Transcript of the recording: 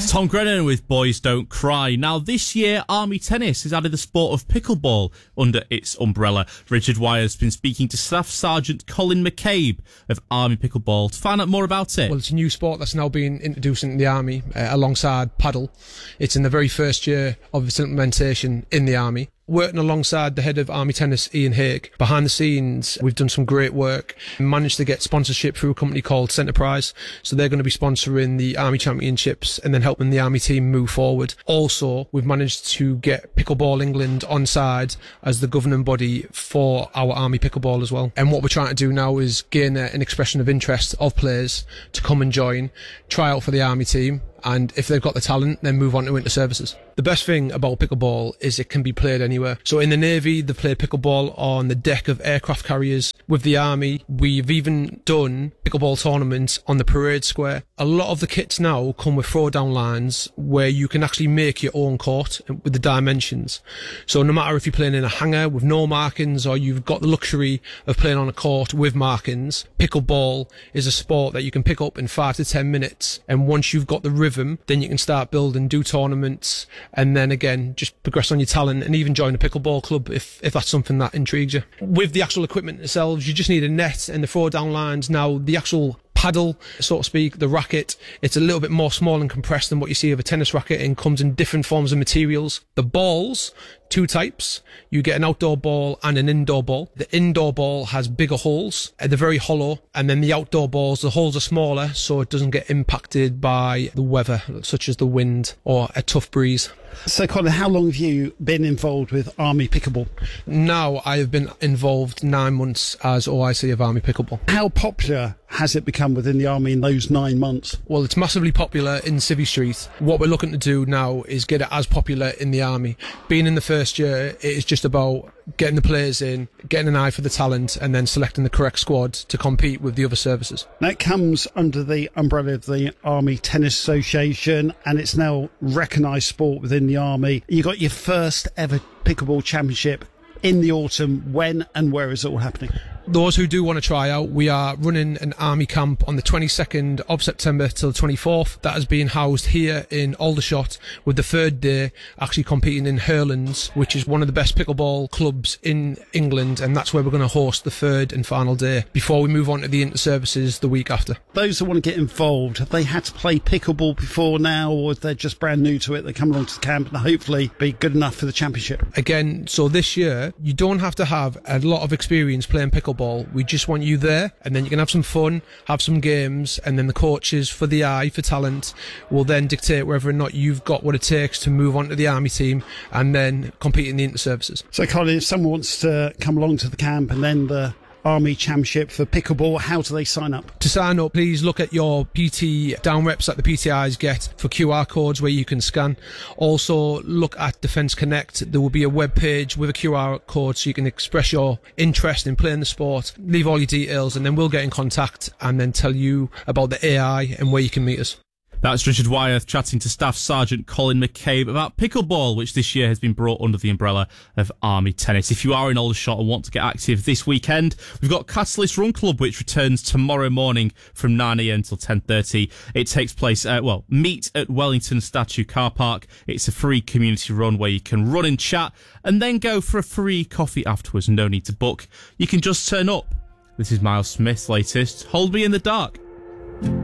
That's Tom Grennan with Boys Don't Cry. Now, this year, Army Tennis has added the sport of pickleball under its umbrella. Richard Wire has been speaking to Staff Sergeant Colin McCabe of Army Pickleball to find out more about it. Well, it's a new sport that's now being introduced into the Army alongside paddle. It's in the very first year of its implementation in the Army. Working alongside the head of Army Tennis, Ian Hake. Behind the scenes, we've done some great work. Managed to get sponsorship through a company called Centerprise. So they're going to be sponsoring the Army Championships and then helping the Army team move forward. Also, we've managed to get Pickleball England on side as the governing body for our Army Pickleball as well. And what we're trying to do now is gain an expression of interest of players to come and join, try out for the Army team, and if they've got the talent, then move on to winter services. The best thing about pickleball is it can be played anywhere. So in the Navy, they play pickleball on the deck of aircraft carriers. With the Army, we've even done pickleball tournaments on the parade square. A lot of the kits now come with throwdown lines where you can actually make your own court with the dimensions. So no matter if you're playing in a hangar with no markings or you've got the luxury of playing on a court with markings, pickleball is a sport that you can pick up in 5 to 10 minutes. And once you've got the rhythm, then you can start building, do tournaments, and then again just progress on your talent and even join a pickleball club if that's something that intrigues you. With the actual equipment itself, you just need a net and the throwdown lines. Now the actual paddle, so to speak, the racket, it's a little bit more small and compressed than what you see of a tennis racket and comes in different forms of materials. The balls, 2 types. You get an outdoor ball and an indoor ball. The indoor ball has bigger holes, they're very hollow, and then the outdoor balls, the holes are smaller so it doesn't get impacted by the weather, such as the wind or a tough breeze. So Colin, how long have you been involved with Army Pickleball? Now I have been involved 9 months as OIC of Army Pickleball. How popular has it become within the Army in those 9 months? Well, it's massively popular in Civvy Street. What we're looking to do now is get it as popular in the Army. Being in the first year, it is just about getting the players in, getting an eye for the talent, and then selecting the correct squad to compete with the other services. That comes under the umbrella of the Army Tennis Association, and it's now recognised sport within the Army. You got your first ever pickleball championship in the autumn. When and where is it all happening? Those who do want to try out, we are running an Army camp on the 22nd of September till the 24th. That is being housed here in Aldershot, with the third day actually competing in Hurlands, which is one of the best pickleball clubs in England, and that's where we're going to host the third and final day before we move on to the inter-services the week after. Those that want to get involved, have they had to play pickleball before now, or if they're just brand new to it, they come along to the camp and hopefully be good enough for the championship? Again, so this year, you don't have to have a lot of experience playing pickleball. We just want you there, and then you can have some fun, have some games, and then the coaches for the eye for talent will then dictate whether or not you've got what it takes to move on to the Army team and then compete in the inter-services. So Colin, if someone wants to come along to the camp and then the Army Championship for pickleball, how do they sign up? To sign up, please look at your PT down reps that the PTIs get for QR codes where you can scan. Also, look at Defence Connect. There will be a web page with a QR code so you can express your interest in playing the sport. Leave all your details and then we'll get in contact and then tell you about the AI and where you can meet us. That's Richard Wyeth chatting to Staff Sergeant Colin McCabe about pickleball, which this year has been brought under the umbrella of Army Tennis. If you are in Aldershot and want to get active this weekend, we've got Catalyst Run Club, which returns tomorrow morning from 9 a.m. till 10:30. It takes place, meet at Wellington Statue Car Park. It's a free community run where you can run and chat and then go for a free coffee afterwards. No need to book. You can just turn up. This is Miles Smith's latest Hold Me in the Dark.